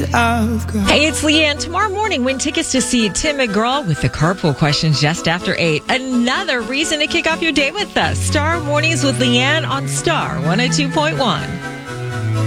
I've got. Hey, it's Leanne. Tomorrow morning, win tickets to see Tim McGraw with the Carpool Questions just after 8. Another reason to kick off your day with us. Star Mornings with Leanne on Star 102.1.